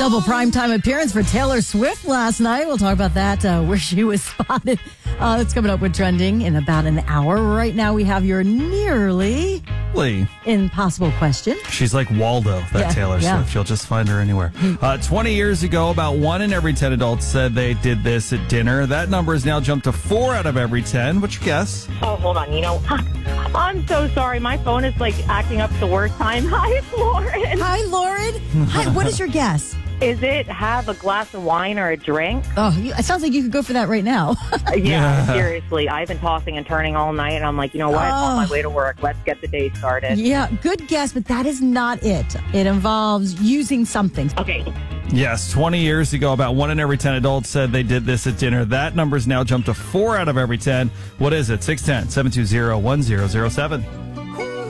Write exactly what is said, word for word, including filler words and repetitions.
Double primetime appearance for Taylor Swift last night. We'll talk about that, uh, where she was spotted. Uh, it's coming up with trending in about an hour. Right now, we have your nearly Lee. impossible question. She's like Waldo, that Yeah, Taylor yeah. Swift. You'll just find her anywhere. Uh, twenty years ago, about one in every ten adults said they did this at dinner. That number has now jumped to four out of every ten. What's your guess? Oh, hold on. You know, I'm so sorry. My phone is like acting up the worst time. Hi, Lauren. Hi, Lauren. Hi, what is your guess? Is it have a glass of wine or a drink? Oh, you, it sounds like you could go for that right now. Yeah, Yeah. seriously. I've been tossing and turning all night, and I'm like, you know what? I'm on my Oh. way to work. Let's get the day started. Yeah, good guess, but that is not it. It involves using something. Okay. Yes, twenty years ago, about one in every ten adults said they did this at dinner. That number's now jumped to four out of every ten. What is it? six one zero, seven two zero, one zero zero seven.